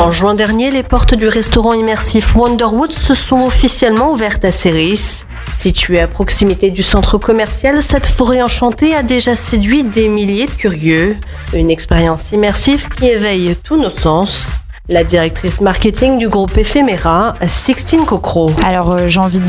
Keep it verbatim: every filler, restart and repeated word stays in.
En juin dernier, les portes du restaurant immersif Wonderwood se sont officiellement ouvertes à Ceris. Située à proximité du centre commercial, cette forêt enchantée a déjà séduit des milliers de curieux. Une expérience immersive qui éveille tous nos sens. La directrice marketing du groupe Ephéméra, Sixtine Cocro. Alors euh, j'ai envie de